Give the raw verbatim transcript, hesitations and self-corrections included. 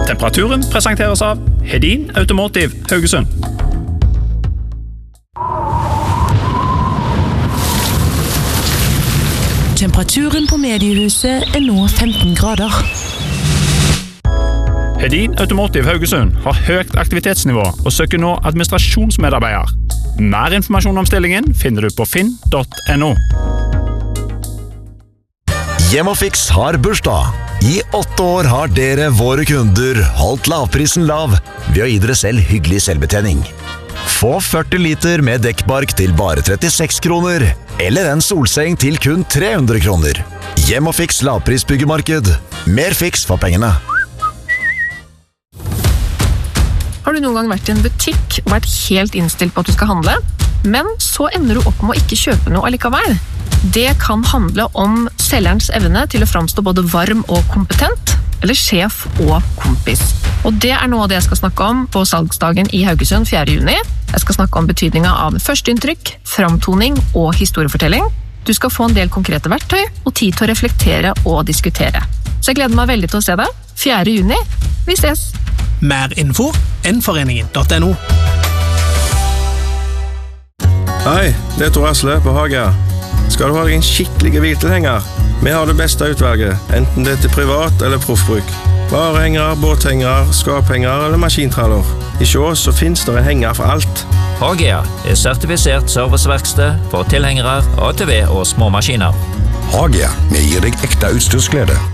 Temperaturen presenteres av Hedin Automotive Haugesund. Temperaturen på mediehuset er nå femten grader. Hedin Automotive Haugesund har høyt aktivitetsnivå og søker nå administrasjonsmedarbeider. Mer informasjon om stillingen finner du på finn punktum no. Hjemmefix har bursdag. I åtte år har dere, våre kunder, holdt lavprisen lav ved å gi dere selv hyggelig selvbetjening. Få førti liter med dekkbark til bare trettiseks kroner, eller en solseng til kun tre hundre kroner. Hjemmefix lavprisbyggemarked. Mer fiks for pengene. Har du noen gang vært i en butikk og vært helt innstilt på at du skal handle, men så ender du opp med å ikke kjøpe noe allikevel? Det kan handle om selgerens evne til å framstå både varm og kompetent, eller sjef og kompis. Og det er noe av det jeg skal snakke om på salgsdagen i Haugesund fjerde juni. Jeg skal snakke om betydningen av førsteinntrykk, framtoning og historiefortelling. Du skal få en del konkrete verktøy og tid til å reflektere og diskutere. Så jeg gleder meg veldig til å se deg. fjerde juni. Vi ses! Mer info enn foreningen punktum no. Hei, det er Tor Asle på Hagia. Skal du ha deg en skikkelig hviltilhenger? Vi har det beste utvalget, enten det er til privat eller proffbruk. Varehengere, båthengere, skaphengere eller maskintraller. I Sjås så finnes det en henger for alt. Hagia er sertifisert serviceverksted for tilhengere, A T V og små maskiner. Hagia, vi gir deg ekte utstyrsglede.